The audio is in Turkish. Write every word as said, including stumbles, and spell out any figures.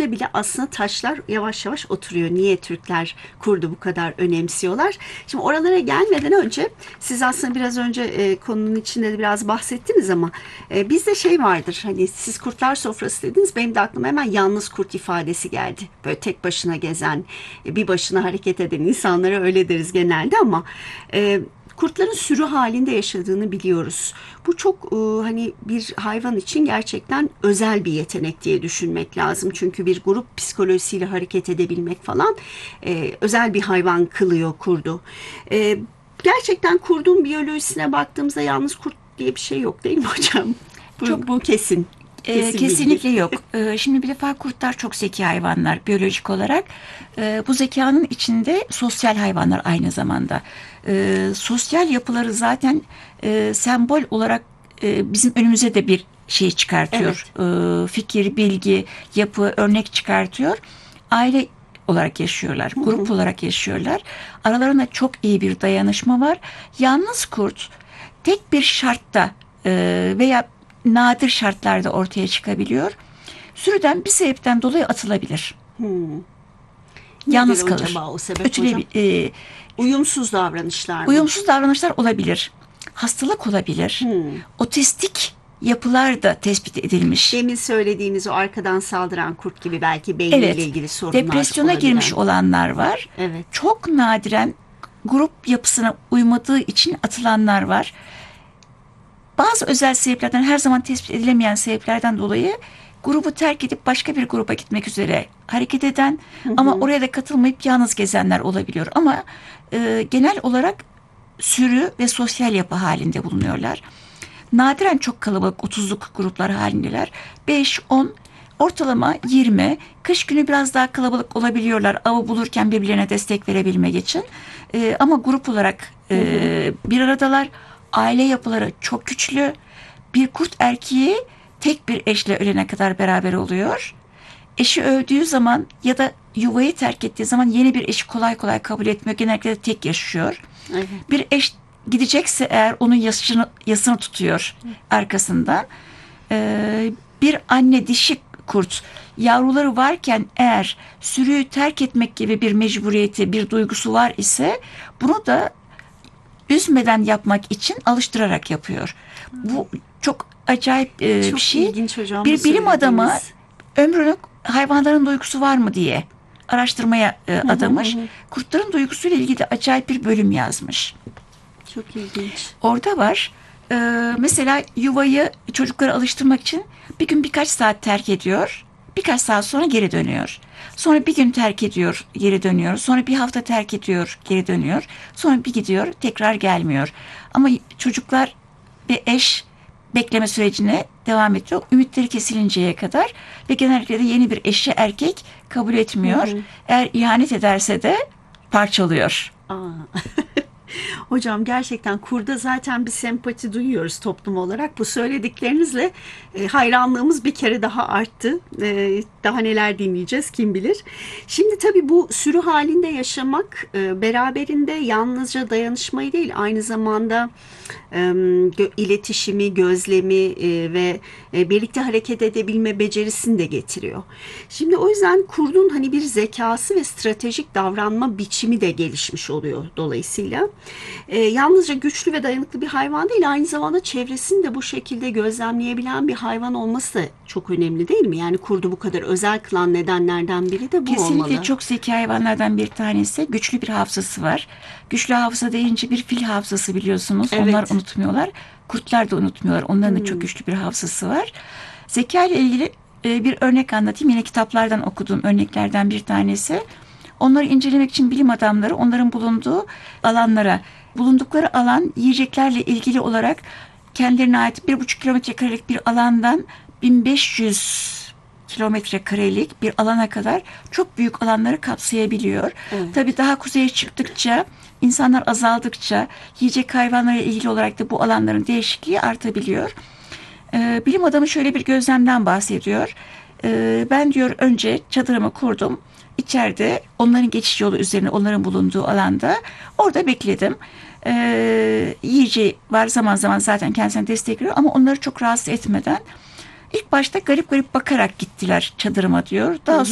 içinde bile aslında taşlar yavaş yavaş oturuyor. Niye Türkler kurdu bu kadar önemsiyorlar? Şimdi oralara gelmeden önce siz aslında biraz önce e, konunun içinde de biraz bahsettiniz ama e, bizde şey vardır. Hani siz kurtlar sofrası dediniz. Benim de aklıma hemen yalnız kurt ifadesi geldi. Böyle tek başına gezen, e, bir başına hareket eden insanlara öyle deriz genelde ama e, kurtların sürü halinde yaşadığını biliyoruz. Bu çok e, hani bir hayvan için gerçekten özel bir yetenek diye düşünmek lazım. Çünkü bir grup psikolojisiyle hareket edebilmek falan e, özel bir hayvan kılıyor kurdu. E, gerçekten kurdun biyolojisine baktığımızda yalnız kurt diye bir şey yok değil mi hocam? Bu, Çok bu kesin. Ee, kesinlikle yok. Ee, şimdi bir defa kurtlar çok zeki hayvanlar biyolojik olarak. Ee, bu zekanın içinde sosyal hayvanlar aynı zamanda. Ee, sosyal yapıları zaten e, sembol olarak e, bizim önümüze de bir şey çıkartıyor. Evet. Ee, fikir, bilgi, yapı, örnek çıkartıyor. Aile olarak yaşıyorlar, grup olarak yaşıyorlar. Aralarında çok iyi bir dayanışma var. Yalnız kurt tek bir şartta e, veya nadir şartlarda ortaya çıkabiliyor. Sürüden bir sebepten dolayı atılabilir. Hmm. Yalnız Nedir kalır. acaba o sebep Ötüle, hocam? e, Uyumsuz davranışlar mı? uyumsuz davranışlar olabilir. Hastalık olabilir. Hmm. Otistik yapılar da tespit edilmiş. Demin söylediğiniz o arkadan saldıran kurt gibi belki beyniyle Evet. ilgili sorunlar Depresyona olabilen. girmiş olanlar var. Evet. Çok nadiren grup yapısına uymadığı için atılanlar var. Bazı özel sebeplerden, her zaman tespit edilemeyen sebeplerden dolayı grubu terk edip başka bir gruba gitmek üzere hareket eden Hı hı. ama oraya da katılmayıp yalnız gezenler olabiliyor. Ama e, genel olarak sürü ve sosyal yapı halinde bulunuyorlar. Nadiren çok kalabalık otuzluk gruplar halindeler. beş, on, ortalama yirmi. Kış günü biraz daha kalabalık olabiliyorlar avı bulurken birbirlerine destek verebilmek için. E, ama grup olarak e, hı hı. bir aradalar. Aile yapıları çok güçlü. Bir kurt erkeği tek bir eşle ölene kadar beraber oluyor. Eşi öldüğü zaman ya da yuvayı terk ettiği zaman yeni bir eşi kolay kolay kabul etmiyor. Genellikle de tek yaşıyor. Evet. Bir eş gidecekse eğer onun yasını, yasını tutuyor arkasından. Ee, bir anne dişi kurt yavruları varken eğer sürüyü terk etmek gibi bir mecburiyeti, bir duygusu var ise bunu da üzmeden yapmak için alıştırarak yapıyor. Bu çok acayip e, Çok bir şey. ilginç hocam. Bir bilim adamı ömrünü hayvanların duygusu var mı diye araştırmaya e, adamış. Kurtların duygusuyla ilgili de acayip bir bölüm yazmış. Çok ilginç. Orada var. E, mesela yuvayı çocukları alıştırmak için bir gün birkaç saat terk ediyor. Birkaç saat sonra geri dönüyor. Sonra bir gün terk ediyor, geri dönüyor. Sonra bir hafta terk ediyor, geri dönüyor. Sonra bir gidiyor, tekrar gelmiyor. Ama çocuklar ve eş bekleme sürecine devam ediyor. Ümitleri kesilinceye kadar ve genellikle de yeni bir eşi erkek kabul etmiyor. Hı hı. Eğer ihanet ederse de parçalıyor. Aa. Hocam gerçekten kurda zaten bir sempati duyuyoruz toplum olarak. Bu söylediklerinizle e, hayranlığımız bir kere daha arttı. E, daha neler dinleyeceğiz kim bilir. Şimdi tabii bu sürü halinde yaşamak e, beraberinde yalnızca dayanışmayı değil, aynı zamanda e, gö- iletişimi, gözlemi e, ve e, birlikte hareket edebilme becerisini de getiriyor. Şimdi o yüzden kurdun hani bir zekası ve stratejik davranma biçimi de gelişmiş oluyor dolayısıyla. E, yalnızca güçlü ve dayanıklı bir hayvan değil, aynı zamanda çevresini de bu şekilde gözlemleyebilen bir hayvan olması da çok önemli değil mi? Yani kurdu bu kadar özel kılan nedenlerden biri de bu Kesinlikle olmalı. Kesinlikle çok zeki hayvanlardan bir tanesi. Güçlü bir hafızası var. Güçlü hafıza deyince bir fil hafızası biliyorsunuz. Evet. Onlar unutmuyorlar. Kurtlar da unutmuyorlar. Onların hmm. da çok güçlü bir hafızası var. Zeka ile ilgili e, bir örnek anlatayım. Yine kitaplardan okuduğum örneklerden bir tanesi. Onları incelemek için bilim adamları onların bulunduğu alanlara, bulundukları alan yiyeceklerle ilgili olarak kendilerine ait bir buçuk kilometre karelik bir alandan bin beş yüz kilometre karelik bir alana kadar çok büyük alanları kapsayabiliyor. Evet. Tabii daha kuzeye çıktıkça, insanlar azaldıkça yiyecek hayvanlarla ilgili olarak da bu alanların değişikliği artabiliyor. Ee, bilim adamı şöyle bir gözlemden bahsediyor. Ee, ben diyor önce çadırımı kurdum. İçeride onların geçiş yolu üzerine, onların bulunduğu alanda orada bekledim. Ee, yiyeceği var, zaman zaman zaten kendisine destek veriyor ama onları çok rahatsız etmeden İlk başta garip garip bakarak gittiler çadırıma diyor. Daha